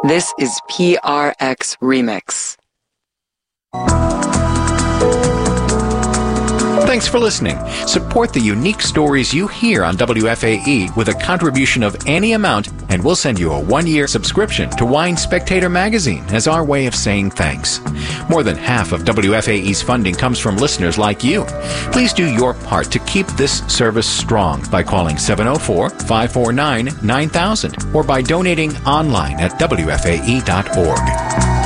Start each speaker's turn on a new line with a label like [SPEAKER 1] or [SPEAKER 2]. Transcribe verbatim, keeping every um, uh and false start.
[SPEAKER 1] This is P R X Remix.
[SPEAKER 2] Thanks for listening. Support the unique stories you hear on W F A E with a contribution of any amount, and we'll send you a one-year subscription to Wine Spectator magazine as our way of saying thanks. More than half of W F A E's funding comes from listeners like you. Please do your part to keep this service strong by calling seven oh four, five four nine, nine thousand or by donating online at W F A E dot org.